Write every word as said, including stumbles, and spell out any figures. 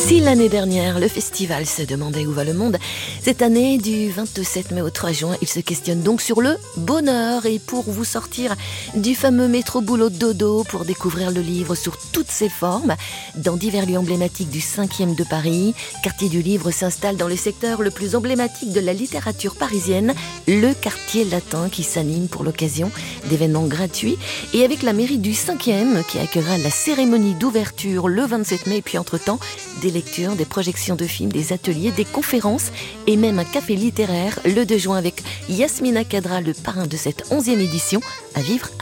Si l'année dernière, le festival se demandait où va le monde, cette année, du vingt-sept mai au trois juin, il se questionne donc sur le bonheur. Et pour vous sortir du fameux métro boulot dodo, pour découvrir le livre sous toutes ses formes, dans divers lieux emblématiques du cinquième de Paris, Quartier du Livre s'installe dans le secteur le plus emblématique de la littérature parisienne, le quartier latin, qui s'anime pour l'occasion d'événements gratuits, et avec la mairie du cinquième qui accueillera la cérémonie d'ouverture le vingt-sept mai, et puis entre-temps, des lectures, des projections de films, des ateliers, des conférences et même un café littéraire le deux juin avec Yasmina Kadra, le parrain de cette onzième édition, à vivre à